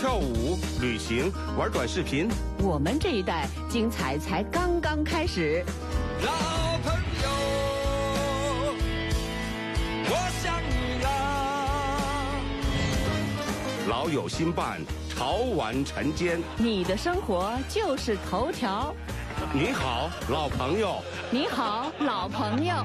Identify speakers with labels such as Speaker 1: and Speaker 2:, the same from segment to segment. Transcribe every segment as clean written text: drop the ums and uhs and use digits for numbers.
Speaker 1: 跳舞、旅行、玩短视频。
Speaker 2: 我们这一代精彩才刚刚开始。
Speaker 3: 老朋友，我想你啦。
Speaker 1: 老友新伴，潮玩晨间。
Speaker 2: 你的生活就是头条。
Speaker 1: 你好，老朋友。
Speaker 2: 你好，老朋友。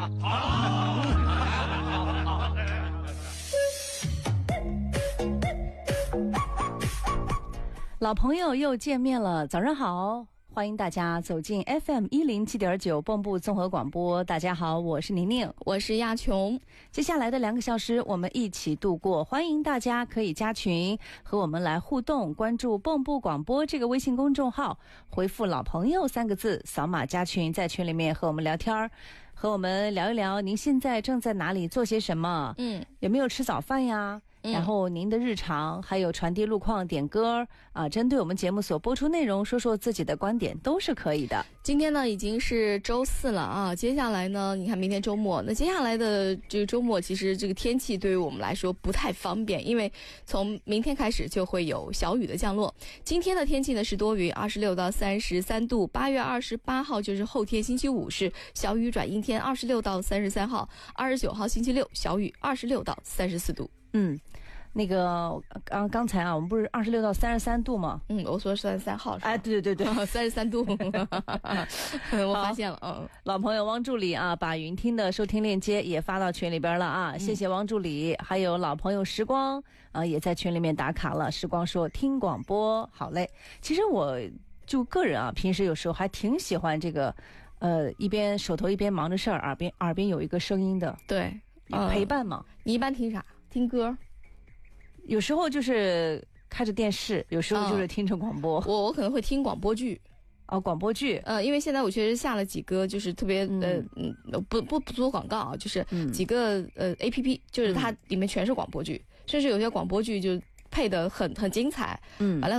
Speaker 2: 老朋友又见面了，早上好，欢迎大家走进 FM107.9 蚌埠综合广播。大家好，我是宁宁，
Speaker 4: 我是亚琼。
Speaker 2: 接下来的2个小时我们一起度过，欢迎大家可以加群和我们来互动，关注蚌埠广播这个微信公众号，回复老朋友3个字，扫码加群，在群里面和我们聊天，和我们聊一聊您现在正在哪里做些什么，有没有吃早饭呀，然后您的日常，还有传递路况、点歌啊，针对我们节目所播出内容说说自己的观点都是可以的。
Speaker 4: 今天呢已经是周4了啊，接下来呢你看明天周末，那接下来的这个周末其实这个天气对于我们来说不太方便，因为从明天开始就会有小雨的降落。今天的天气呢是多云，26到33度，8月28号就是后天星期五是小雨转阴天，26到33号，29号星期六小雨，26到34度。
Speaker 2: 那个刚才啊，我们不是26到33度吗？
Speaker 4: 我说33号是吧？
Speaker 2: 哎，对
Speaker 4: 33度，我发现了。
Speaker 2: 老朋友汪助理啊，把云听的收听链接也发到群里边了啊，谢谢汪助理。还有老朋友时光啊，也在群里面打卡了。时光说听广播好嘞。其实我就个人啊，平时有时候还挺喜欢这个，一边手头一边忙着事儿，耳边有一个声音的，
Speaker 4: 对，
Speaker 2: 陪伴嘛。
Speaker 4: 你一般听啥？听歌？
Speaker 2: 有时候就是开着电视，有时候就是听着广播。
Speaker 4: 我可能会听广播剧。
Speaker 2: 广播剧。
Speaker 4: 因为现在我确实下了几个，就是特别不做广告啊，就是几个APP， 就是它里面全是广播剧，甚至有些广播剧就配得很精彩。完了